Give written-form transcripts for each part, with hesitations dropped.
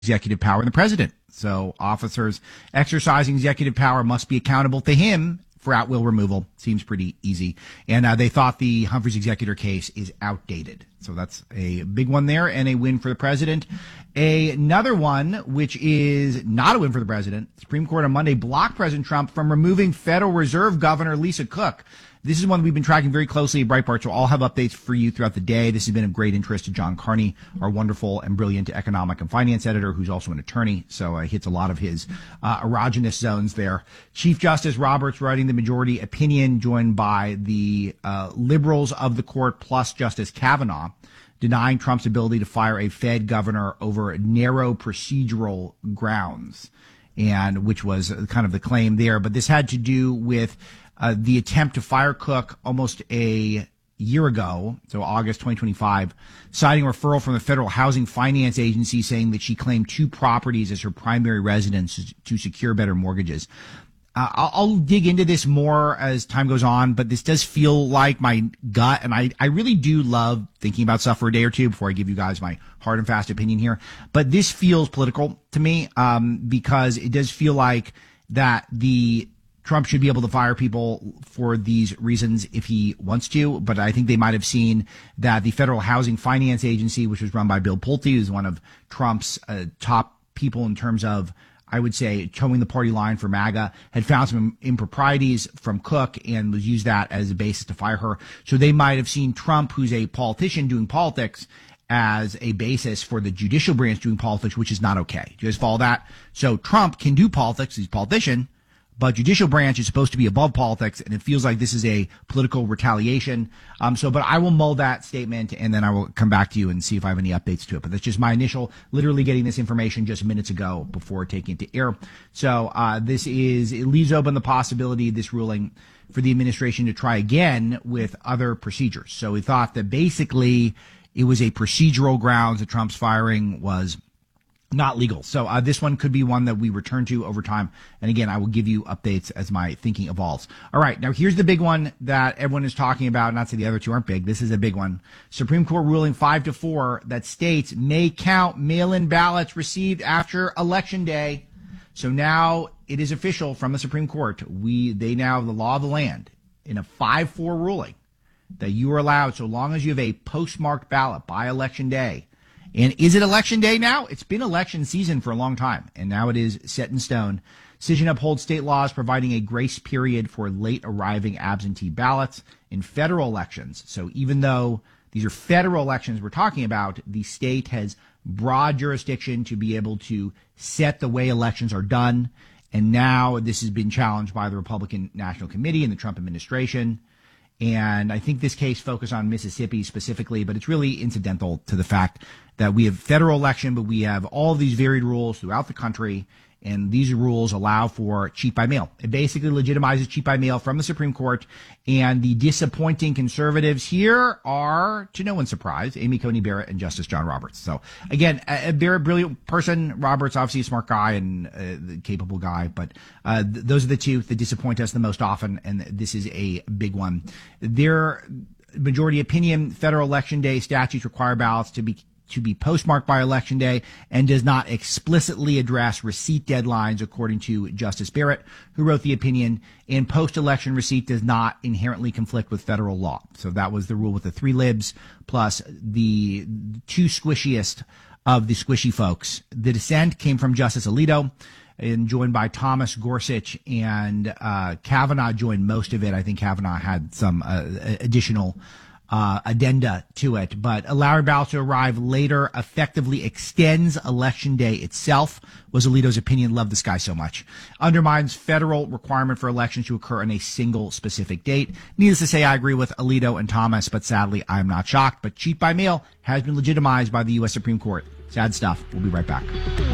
executive power in the president. So officers exercising executive power must be accountable to him for at-will removal. Seems pretty easy. And they thought the Humphreys executor case is outdated. So that's a big one there and a win for the president. Another one, which is not a win for the president. Supreme Court on Monday blocked President Trump from removing Federal Reserve Governor Lisa Cook. This is one we've been tracking very closely at Breitbart, so I'll have updates for you throughout the day. This has been of great interest to John Carney, our wonderful and brilliant economic and finance editor, who's also an attorney, so hits a lot of his erogenous zones there. Chief Justice Roberts writing the majority opinion, joined by the liberals of the court plus Justice Kavanaugh, denying Trump's ability to fire a Fed governor over narrow procedural grounds, and which was kind of the claim there. But this had to do with the attempt to fire Cook almost a year ago, so August 2025, citing a referral from the Federal Housing Finance Agency saying that she claimed 2 properties as her primary residence to secure better mortgages. I'll dig into this more as time goes on, but this does feel like my gut, and I really do love thinking about stuff for a day or two before I give you guys my hard and fast opinion here. But this feels political to me, because it does feel like that Trump should be able to fire people for these reasons if he wants to, but I think they might have seen that the Federal Housing Finance Agency, which was run by Bill Pulte, who's one of Trump's top people in terms of, I would say, towing the party line for MAGA, had found some improprieties from Cook and was used that as a basis to fire her. So they might have seen Trump, who's a politician doing politics, as a basis for the judicial branch doing politics, which is not okay. Do you guys follow that? So Trump can do politics, he's a politician, but judicial branch is supposed to be above politics, and it feels like this is a political retaliation. But I will mull that statement, and then I will come back to you and see if I have any updates to it. But that's just my initial, literally getting this information just minutes ago before taking it to air. So it leaves open the possibility, this ruling, for the administration to try again with other procedures. So we thought that basically it was a procedural grounds that Trump's firing was not legal. So this one could be one that we return to over time. And again, I will give you updates as my thinking evolves. All right. Now, here's the big one that everyone is talking about. Not to say the other two aren't big. This is a big one. Supreme Court ruling 5-4 that states may count mail-in ballots received after Election Day. So now it is official from the Supreme Court. They now have the law of the land in a 5-4 ruling that you are allowed, so long as you have a postmarked ballot by Election Day. And is it Election Day now? It's been election season for a long time, and now it is set in stone. Decision upholds state laws providing a grace period for late arriving absentee ballots in federal elections. So even though these are federal elections we're talking about, the state has broad jurisdiction to be able to set the way elections are done. And now this has been challenged by the Republican National Committee and the Trump administration. And I think this case focused on Mississippi specifically, but it's really incidental to the fact that we have federal election, but we have all of these varied rules throughout the country, and these rules allow for cheat by mail. It basically legitimizes cheat by mail from the Supreme Court, and the disappointing conservatives here are, to no one's surprise, Amy Coney Barrett and Justice John Roberts. So again, Barrett, brilliant person. Roberts, obviously a smart guy and a capable guy, but those are the two that disappoint us the most often, and this is a big one. Their majority opinion, federal election day statutes require ballots to be postmarked by Election Day and does not explicitly address receipt deadlines, according to Justice Barrett, who wrote the opinion, and post-election receipt does not inherently conflict with federal law. So that was the rule with the 3 libs plus the 2 squishiest of the squishy folks. The dissent came from Justice Alito, and joined by Thomas Gorsuch, and Kavanaugh joined most of it. I think Kavanaugh had some additional addenda to it, but allowing ballots to arrive later effectively extends Election Day itself, was Alito's opinion. Love this guy so much. Undermines federal requirement for elections to occur on a single specific date. Needless to say, I agree with Alito and Thomas, but sadly, I'm not shocked. But cheat by mail has been legitimized by the U.S. Supreme Court. Sad stuff. We'll be right back.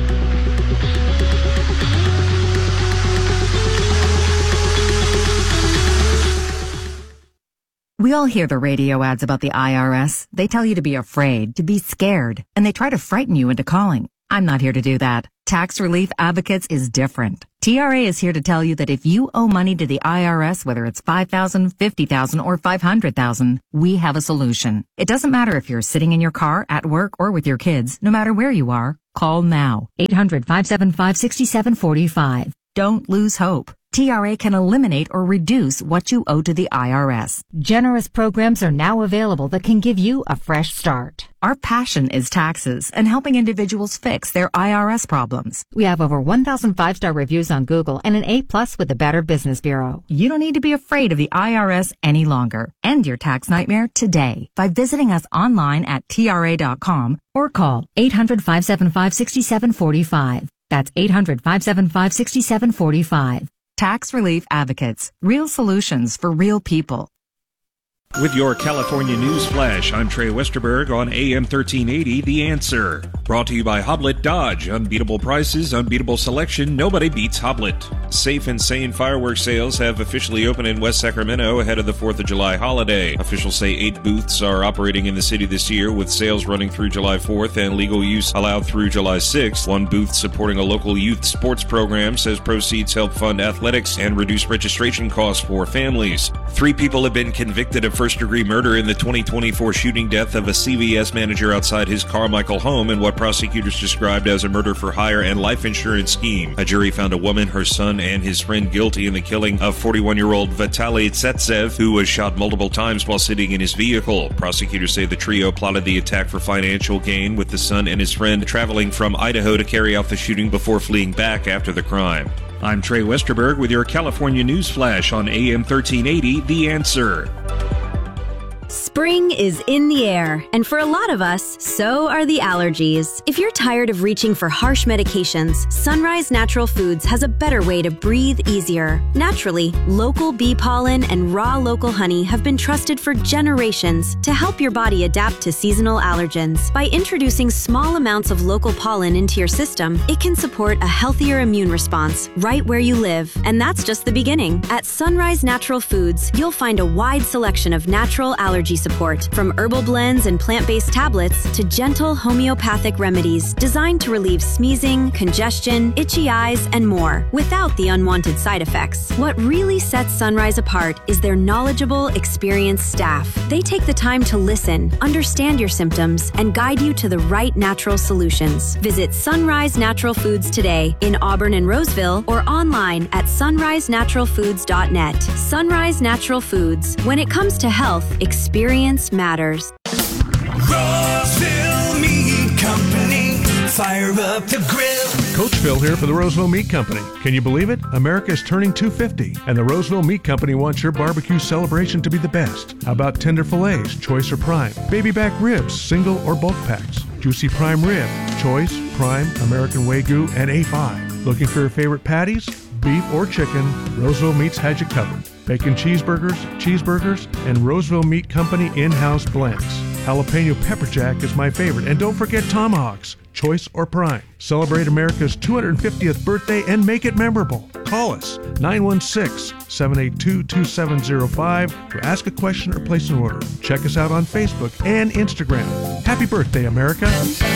We all hear the radio ads about the IRS. They tell you to be afraid, to be scared, and they try to frighten you into calling. I'm not here to do that. Tax Relief Advocates is different. TRA is here to tell you that if you owe money to the IRS, whether it's $5,000, $50,000, or $500,000, we have a solution. It doesn't matter if you're sitting in your car, at work, or with your kids. No matter where you are, Call now. 800-575-6745. Don't lose hope. TRA can eliminate or reduce what you owe to the IRS. Generous programs are now available that can give you a fresh start. Our passion is taxes and helping individuals fix their IRS problems. We have over 1,000 5-star reviews on Google and an A+ with the Better Business Bureau. You don't need to be afraid of the IRS any longer. End your tax nightmare today by visiting us online at TRA.com or call 800-575-6745. That's 800-575-6745. Tax Relief Advocates. Real solutions for real people. With your California News Flash, I'm Trey Westerberg on AM 1380, The Answer. Brought to you by Hoblit Dodge. Unbeatable prices, unbeatable selection, nobody beats Hoblit. Safe and Sane fireworks sales have officially opened in West Sacramento ahead of the 4th of July holiday. Officials say 8 booths are operating in the city this year, with sales running through July 4th and legal use allowed through July 6th. One booth supporting a local youth sports program says proceeds help fund athletics and reduce registration costs for families. 3 people have been convicted of first-degree murder in the 2024 shooting death of a CVS manager outside his Carmichael home in what prosecutors described as a murder-for-hire and life insurance scheme. A jury found a woman, her son, and his friend guilty in the killing of 41-year-old Vitaly Tsetsev, who was shot multiple times while sitting in his vehicle. Prosecutors say the trio plotted the attack for financial gain, with the son and his friend traveling from Idaho to carry out the shooting before fleeing back after the crime. I'm Trey Westerberg with your California News Flash on AM 1380, The Answer. Spring is in the air, and for a lot of us, so are the allergies. If you're tired of reaching for harsh medications, Sunrise Natural Foods has a better way to breathe easier. Naturally, local bee pollen and raw local honey have been trusted for generations to help your body adapt to seasonal allergens. By introducing small amounts of local pollen into your system, it can support a healthier immune response right where you live. And that's just the beginning. At Sunrise Natural Foods, you'll find a wide selection of natural allergy support, from herbal blends and plant-based tablets to gentle homeopathic remedies designed to relieve sneezing, congestion, itchy eyes, and more, without the unwanted side effects. What really sets Sunrise apart is their knowledgeable, experienced staff. They take the time to listen, understand your symptoms, and guide you to the right natural solutions. Visit Sunrise Natural Foods today in Auburn and Roseville, or online at sunrisenaturalfoods.net. Sunrise Natural Foods. When it comes to health, experience matters. Roseville Meat Company, fire up the grill. Coach Phil here for the Roseville Meat Company. Can you believe it? America is turning 250, and the Roseville Meat Company wants your barbecue celebration to be the best. How about tender fillets, choice or prime? Baby back ribs, single or bulk packs? Juicy prime rib, choice, prime, American Wagyu, and A5. Looking for your favorite patties? Beef or chicken, Roseville Meats has you covered. Bacon cheeseburgers, and Roseville Meat Company in-house blends. Jalapeno pepper jack is my favorite. And don't forget tomahawks, choice or prime. Celebrate America's 250th birthday and make it memorable. Call us, 916-782-2705 to ask a question or place an order. Check us out on Facebook and Instagram. Happy birthday, America.